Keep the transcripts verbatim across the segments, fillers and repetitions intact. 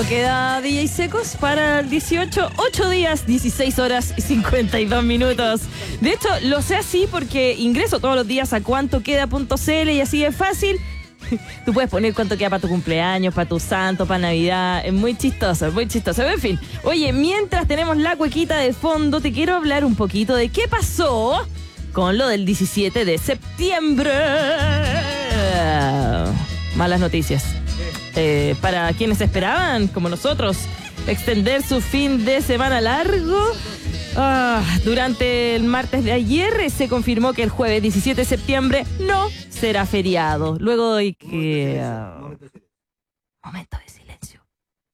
Queda D J Secos para el dieciocho, ocho días, dieciséis horas y cincuenta y dos minutos. De hecho, lo sé así porque ingreso todos los días a cuantoqueda punto c l y así es fácil. Tú puedes poner cuánto queda para tu cumpleaños, para tu santo, para Navidad. Es muy chistoso, es muy chistoso. En fin, oye, mientras tenemos la cuequita de fondo, te quiero hablar un poquito de qué pasó con lo del diecisiete de septiembre. Malas noticias. Eh, para quienes esperaban, como nosotros, extender su fin de semana largo. Ah, durante el martes de ayer se confirmó que el jueves diecisiete de septiembre no será feriado. Luego de que... Uh, momento de silencio.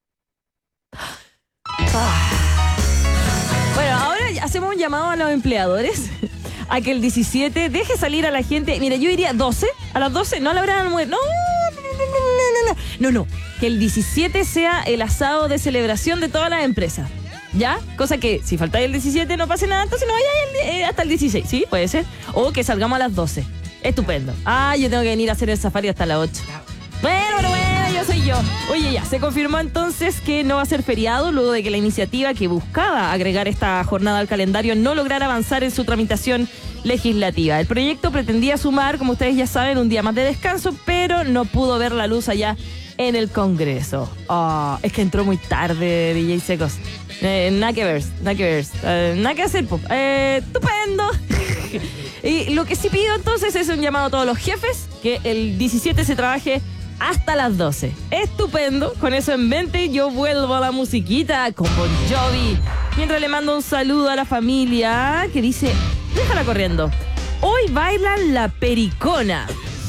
Ah. Bueno, ahora hacemos un llamado a los empleadores a que el diecisiete deje salir a la gente. Mira, yo diría doce. A las doce no la habrán almuerzo. No, no, no, no, no, no, no. Que el diecisiete sea el asado de celebración de todas las empresas. ¿Ya? Cosa que si faltáis el diecisiete no pase nada, entonces no vayáis eh, hasta el dieciséis, ¿sí? Puede ser. O que salgamos a las doce. Estupendo. Ah, yo tengo que venir a hacer el safari hasta las ocho. Bueno, bueno, bueno, yo soy yo. Oye, ya, se confirmó entonces que no va a ser feriado luego de que la iniciativa que buscaba agregar esta jornada al calendario no lograra avanzar en su tramitación legislativa. El proyecto pretendía sumar, como ustedes ya saben, un día más de descanso, pero no pudo ver la luz allá en el Congreso. Oh, es que entró muy tarde, D J Secos. Eh, nada que ver, nada que ver. Eh, nada que hacer, po. Eh, estupendo. Y lo que sí pido entonces es un llamado a todos los jefes, que el diecisiete se trabaje hasta las doce. Estupendo. Con eso en mente, yo vuelvo a la musiquita con Bon Jovi. Mientras le mando un saludo a la familia que dice, déjala corriendo. Hoy bailan la pericona.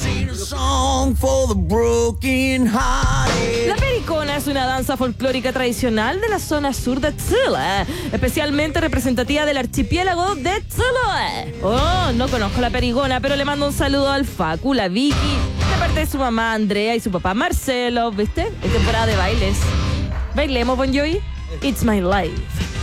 La pericona es una danza folclórica tradicional de la zona sur de Chile, especialmente representativa del archipiélago de Chile. Oh, no conozco la pericona, pero le mando un saludo al Facu, la Vicky, de parte de su mamá Andrea y su papá Marcelo, ¿viste? Es temporada de bailes. Bailemos, Bon Jovi. It's my life.